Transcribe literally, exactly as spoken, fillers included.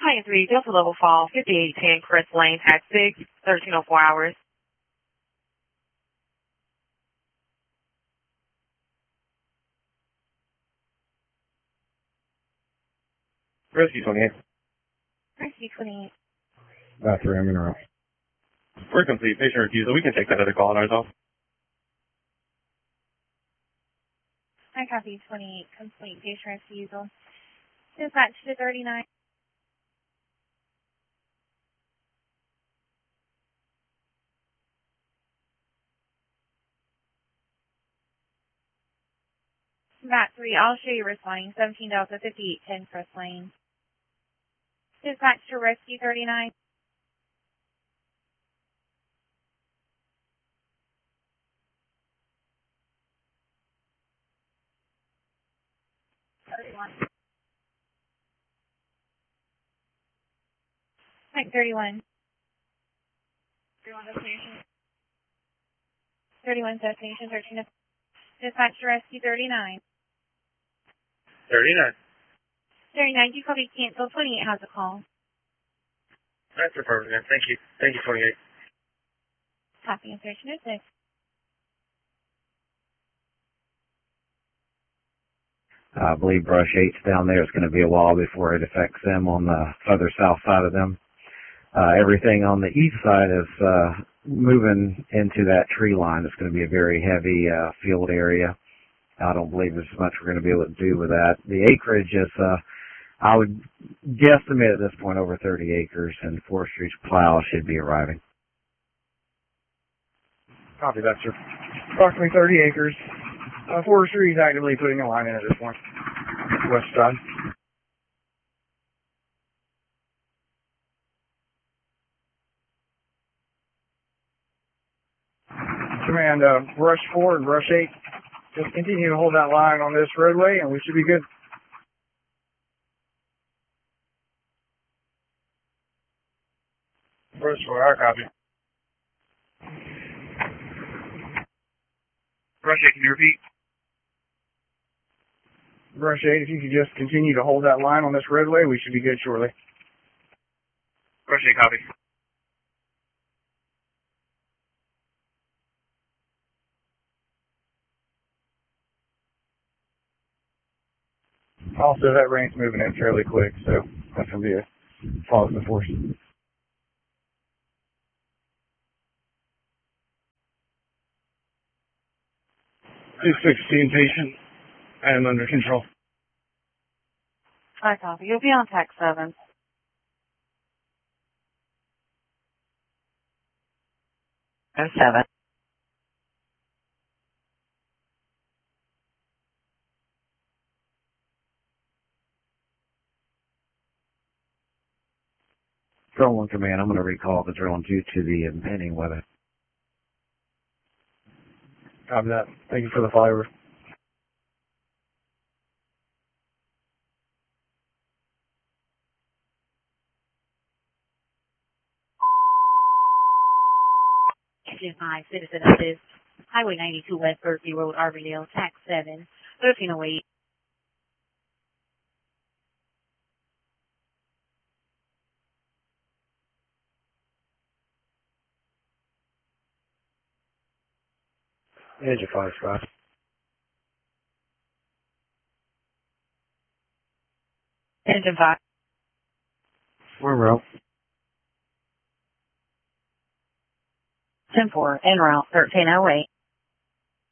Client three, Delta Level Fall, fifty-eight ten Crest Lane, Tax six, thirteen oh four hours. Rescue twenty-eight. Rescue twenty-eight. Bathroom and room. We're complete. Patient refusal. We can take that other call on ourselves. I copy twenty-eight, complete patient refusal. Dispatch to thirty-nine. Mat three, I'll show you responding, seventeen Delta, fifty-eight ten Crest Lane. Dispatch to Rescue thirty-nine. thirty-one. Mike thirty-one. thirty-one destination. thirty-one destination, thirteen. Dispatch to Rescue thirty-nine. thirty-nine. thirty-nine, you copy cancel, twenty-eight has a call. That's perfect, man. Thank you. Thank you, twenty-eight. Copy insertion is six. I believe brush eight's down there. It's going to be a while before it affects them on the further south side of them. Uh, everything on the east side is uh, moving into that tree line. It's going to be a very heavy uh, field area. I don't believe there's much we're going to be able to do with that. The acreage is, uh, I would guesstimate at this point, over thirty acres, and forestry's plow should be arriving. Copy that, sir. Approximately thirty acres. Uh, forestry is actively putting a line in at this point. West side. Command, uh, brush four and brush eight. Just continue to hold that line on this roadway and we should be good. Brush four, our copy. Brush eight, can you repeat? Brush eight, if you could just continue to hold that line on this roadway, we should be good shortly. Brush eight, copy. Also, that rain's moving in fairly quick, so that's going to be a fog in the force. two sixteen patient. I am under control. I copy. You'll be on tax seven. And seven. Drill one command, I'm going to recall the drill due to the impending weather. Copy that. Thank you for the flyover. Engine five, Citizen Assist. Highway ninety-two West Berkeley Road, Arbordale, tax seven, thirteen oh eight. Engine five, Scott. Engine five. We're route. ten four, en route, thirteen oh eight.